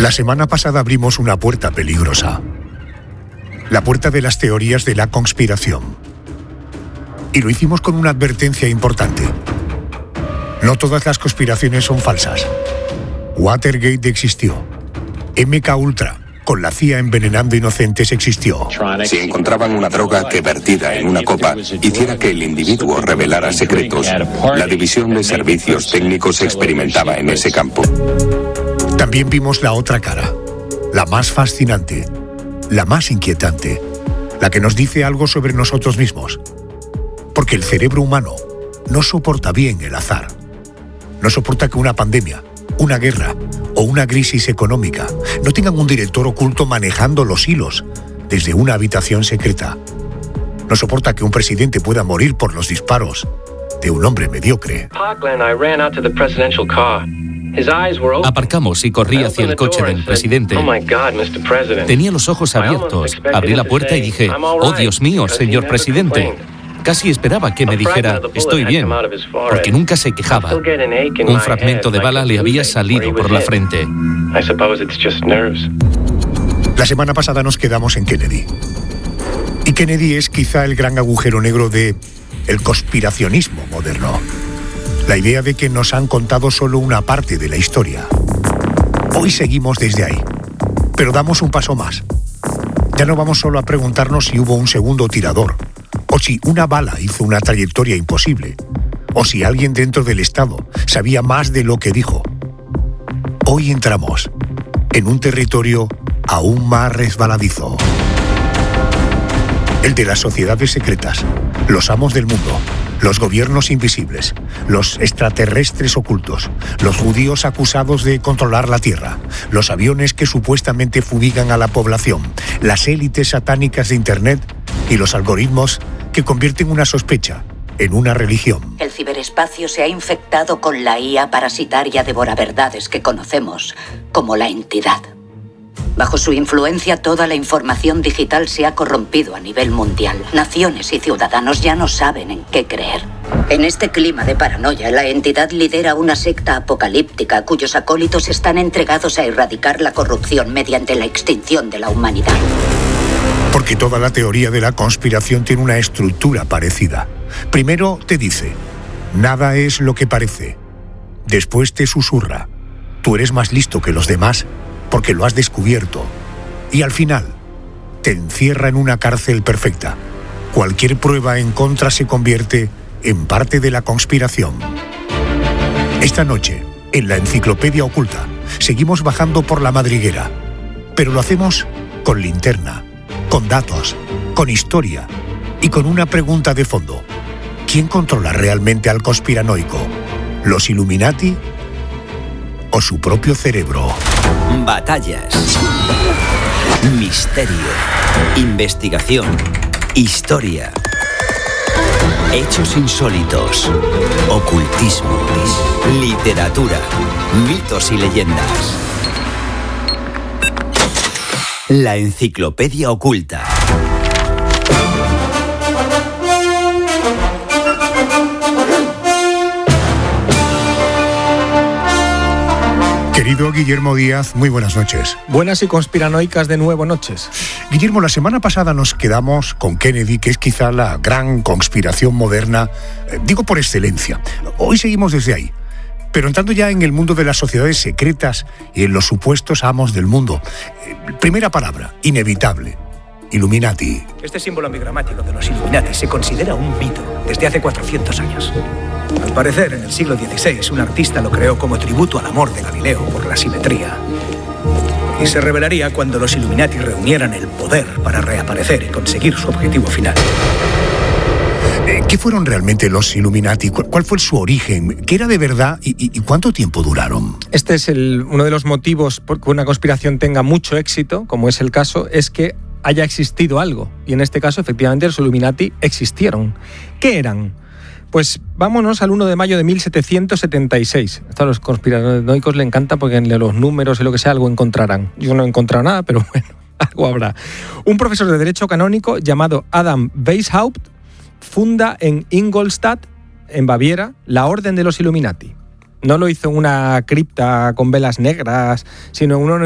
La semana pasada abrimos una puerta peligrosa. La puerta de las teorías de la conspiración. Y lo hicimos con una advertencia importante. No todas las conspiraciones son falsas. Watergate existió. MK Ultra, con la CIA envenenando inocentes, existió. Si encontraban una droga que vertida en una copa hiciera que el individuo revelara secretos, la división de servicios técnicos experimentaba en ese campo. También vimos la otra cara, la más fascinante, la más inquietante, la que nos dice algo sobre nosotros mismos. Porque el cerebro humano no soporta bien el azar. No soporta que una pandemia, una guerra o una crisis económica no tengan un director oculto manejando los hilos desde una habitación secreta. No soporta que un presidente pueda morir por los disparos de un hombre mediocre. Aparcamos y corrí hacia el coche del presidente. Tenía los ojos abiertos. Abrí la puerta y dije, «Oh, Dios mío, señor presidente». Casi esperaba que me dijera, «Estoy bien», porque nunca se quejaba. Un fragmento de bala le había salido por la frente. La semana pasada nos quedamos en Kennedy. Y Kennedy es quizá el gran agujero negro de el conspiracionismo moderno. La idea de que nos han contado solo una parte de la historia. Hoy seguimos desde ahí, pero damos un paso más. Ya no vamos solo a preguntarnos si hubo un segundo tirador, o si una bala hizo una trayectoria imposible, o si alguien dentro del Estado sabía más de lo que dijo. Hoy entramos en un territorio aún más resbaladizo. El de las sociedades secretas, los amos del mundo, los gobiernos invisibles, los extraterrestres ocultos, los judíos acusados de controlar la Tierra, los aviones que supuestamente fumigan a la población, las élites satánicas de Internet y los algoritmos que convierten una sospecha en una religión. El ciberespacio se ha infectado con la IA parasitaria devoraverdades que conocemos como la entidad. Bajo su influencia, toda la información digital se ha corrompido a nivel mundial. Naciones y ciudadanos ya no saben en qué creer. En este clima de paranoia, la entidad lidera una secta apocalíptica cuyos acólitos están entregados a erradicar la corrupción mediante la extinción de la humanidad. Porque toda la teoría de la conspiración tiene una estructura parecida. Primero te dice, nada es lo que parece. Después te susurra, tú eres más listo que los demás porque lo has descubierto. Y al final, te encierra en una cárcel perfecta. Cualquier prueba en contra se convierte en parte de la conspiración. Esta noche, en la Enciclopedia Oculta, seguimos bajando por la madriguera. Pero lo hacemos con linterna, con datos, con historia y con una pregunta de fondo. ¿Quién controla realmente al conspiranoico? ¿Los Illuminati o su propio cerebro? Batallas, misterio, investigación, historia, hechos insólitos, ocultismo, literatura, mitos y leyendas. La Enciclopedia Oculta. Querido Guillermo Díaz, muy buenas noches. Buenas y conspiranoicas de nuevo noches. Guillermo, la semana pasada nos quedamos con Kennedy, que es quizá la gran conspiración moderna, digo por excelencia. Hoy seguimos desde ahí, pero entrando ya en el mundo de las sociedades secretas y en los supuestos amos del mundo. Primera palabra, inevitable. Illuminati. Este símbolo amigramático de los Illuminati se considera un mito desde hace 400 años. Al parecer, en el siglo XVI, un artista lo creó como tributo al amor de Galileo por la simetría. Y se revelaría cuando los Illuminati reunieran el poder para reaparecer y conseguir su objetivo final. ¿Qué fueron realmente los Illuminati? ¿Cuál fue su origen? ¿Qué era de verdad y cuánto tiempo duraron? Este es uno de los motivos por que una conspiración tenga mucho éxito, como es el caso, es que haya existido algo. Y en este caso, efectivamente, los Illuminati existieron. ¿Qué eran? Pues vámonos al 1 de mayo de 1776. Esto a los conspiranoicos le encanta porque en los números y lo que sea algo encontrarán. Yo no he encontrado nada, pero bueno, algo habrá. Un profesor de Derecho Canónico llamado Adam Weishaupt funda en Ingolstadt, en Baviera, la Orden de los Illuminati. No lo hizo en una cripta con velas negras, sino en una